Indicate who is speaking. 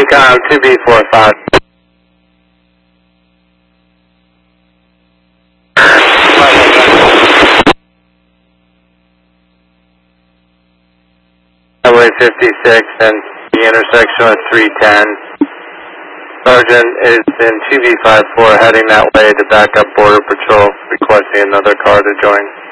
Speaker 1: Recon 2B45. Highway 56 and the intersection with 310. Sergeant is in 2B54 heading that way to back up Border Patrol, requesting another car to join.